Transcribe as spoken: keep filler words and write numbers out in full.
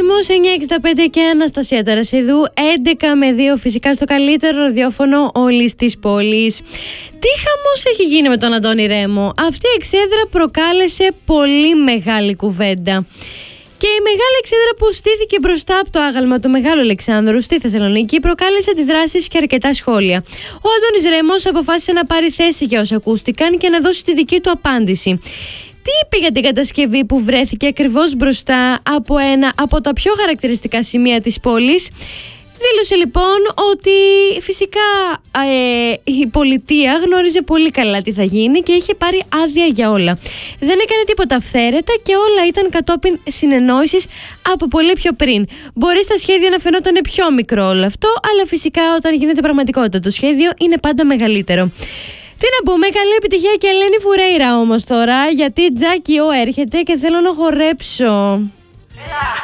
Δήμος εννιακόσια εξήντα πέντε και Αναστασία Ταρασιδού έντεκα με δύο, φυσικά στο καλύτερο ραδιόφωνο όλης της πόλης. Τι χαμός έχει γίνει με τον Αντώνη Ρέμο. Αυτή η εξέδρα προκάλεσε πολύ μεγάλη κουβέντα. Και η μεγάλη εξέδρα που στήθηκε μπροστά από το άγαλμα του Μεγάλου Αλεξάνδρου στη Θεσσαλονίκη προκάλεσε αντιδράσεις και αρκετά σχόλια. Ο Αντώνης Ρέμος αποφάσισε να πάρει θέση για όσα ακούστηκαν και να δώσει τη δική του απάντηση. Τι είπε για την κατασκευή που βρέθηκε ακριβώς μπροστά από ένα από τα πιο χαρακτηριστικά σημεία της πόλης? Δήλωσε λοιπόν ότι φυσικά ε, η πολιτεία γνώριζε πολύ καλά τι θα γίνει και είχε πάρει άδεια για όλα. Δεν έκανε τίποτα αυθαίρετα και όλα ήταν κατόπιν συνεννόησης από πολύ πιο πριν. Μπορεί στα σχέδια να φαινόταν πιο μικρό όλο αυτό, αλλά φυσικά όταν γίνεται πραγματικότητα το σχέδιο είναι πάντα μεγαλύτερο. Τι να πούμε, καλή επιτυχία και Ελένη Φουρέιρα όμως τώρα, γιατί Τζάκι Ο έρχεται και θέλω να χορέψω.